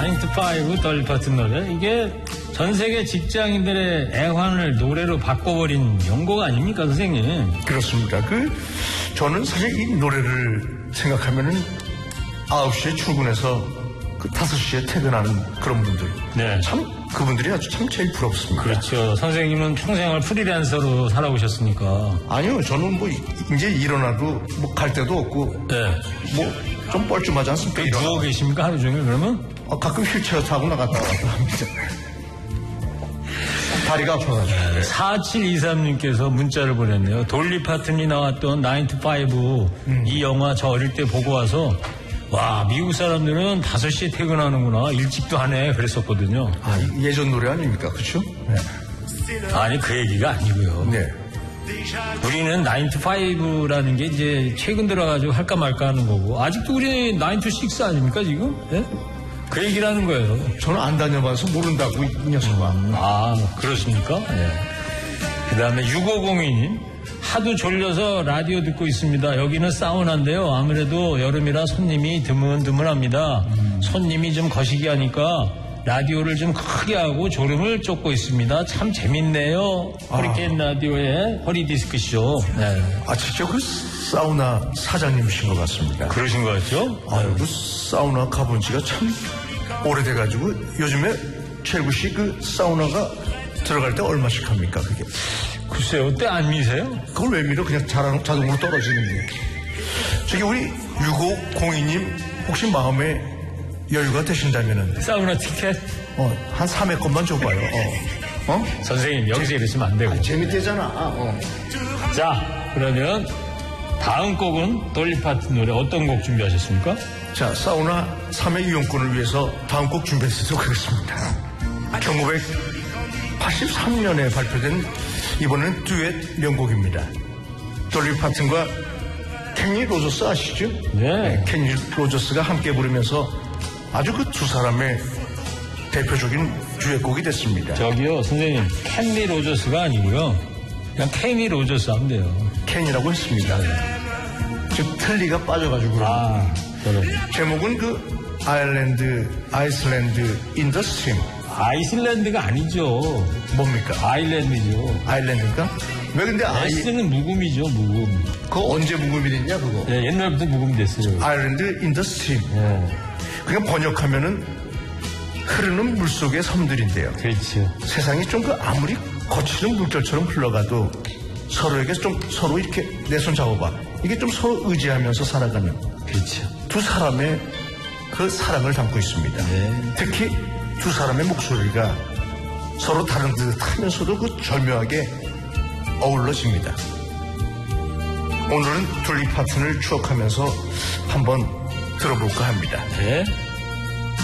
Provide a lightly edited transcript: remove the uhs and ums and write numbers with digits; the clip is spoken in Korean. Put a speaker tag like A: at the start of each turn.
A: 9to5 돌리 파튼 노래. 이게 전 세계 직장인들의 애환을 노래로 바꿔버린 명곡 아닙니까, 선생님?
B: 그렇습니다. 저는 사실 이 노래를 생각하면은 9시에 출근해서 5시에 퇴근하는 그런 분들.
A: 네.
B: 참, 그분들이 아주 참 제일 부럽습니다.
A: 그렇죠. 선생님은 평생을 프리랜서로 살아오셨으니까.
B: 아니요, 저는 이제 일어나도 갈 데도 없고.
A: 네.
B: 좀 뻘쭘하지 않습니까?
A: 누워 계십니까, 하루 종일 그러면?
B: 가끔 휠체어 타고 나갔다 왔다 합니다. 다리가 아파가지고.
A: 4723님께서 문자를 보냈네요. 돌리 파튼이 나왔던 9to5 이 영화 저 어릴 때 보고 와서 와, 미국 사람들은 5시에 퇴근하는구나. 일찍도 하네. 그랬었거든요.
B: 예전 노래 아닙니까? 그렇죠? 네.
A: 아니, 그 얘기가 아니고요.
B: 네.
A: 우리는 9to5라는 게 이제 최근 들어가지고 할까 말까 하는 거고 아직도 우리 9to6 아닙니까 지금? 네? 그 얘기를 하는 거예요.
B: 저는 안 다녀봐서 모른다고 이 녀석아.
A: 그렇습니까? 네. 그 다음에 6502님 하도 졸려서 라디오 듣고 있습니다. 여기는 사우나인데요. 아무래도 여름이라 손님이 드문드문합니다. 손님이 좀 거시기 하니까 라디오를 좀 크게 하고 졸음을 쫓고 있습니다. 참 재밌네요. 허리케인 라디오의 허리디스크쇼. 네.
B: 직접 사우나 사장님이신 것 같습니다.
A: 그러신 것 같죠?
B: 사우나 가본 지가 참 오래돼가지고 요즘에 최일구 씨 사우나가 들어갈 때 얼마씩 합니까 그게?
A: 글쎄요. 때 안 미세요?
B: 그걸 왜 밀어? 그냥 자동으로 떨어지는데. 저기 우리 6502님 혹시 마음에 여유가 되신다면은
A: 사우나 티켓?
B: 한 3회 것만 줘봐요.
A: 선생님 여기서 이러시면 안 되고.
B: 재밌대잖아.
A: 자, 그러면 다음 곡은 돌리 파튼 노래 어떤 곡 준비하셨습니까?
B: 자, 사우나 3회 이용권을 위해서 다음 곡 준비했도록 하겠습니다. 1983년에 발표된 이번엔 듀엣 명곡입니다. 돌리 파튼과 케니 로저스 아시죠?
A: 네.
B: 케니 로저스가 함께 부르면서 아주 두 사람의 대표적인 듀엣곡이 됐습니다.
A: 저기요, 선생님, 켄니 로저스가 아니고요. 그냥 케니 로저스 하면 돼요.
B: 케니라고 했습니다. 지금 틀리가 빠져가지고. 제목은 아이슬랜드 인 더 스트림.
A: 아이슬란드가 아니죠.
B: 뭡니까?
A: 아일랜드죠.
B: 아일랜드인가? 왜 근데
A: S는 묵음이죠, 묵음.
B: 그거 언제 묵음이 됐냐, 그거?
A: 네, 옛날부터 묵음이 됐어요.
B: 아일랜드 인 더 스트림.
A: 네.
B: 그냥 번역하면은 흐르는 물속의 섬들인데요.
A: 그렇죠.
B: 세상이 좀 아무리 거칠은 물결처럼 흘러가도 서로에게 좀 서로 이렇게 내 손 잡아봐. 이게 좀 서로 의지하면서 살아가는.
A: 그렇죠.
B: 두 사람의 사랑을 담고 있습니다.
A: 네.
B: 특히 두 사람의 목소리가 서로 다른 듯 하면서도 절묘하게 어우러집니다. 오늘은 돌리 파튼을 추억하면서 한번 들어볼까 합니다.
A: 네.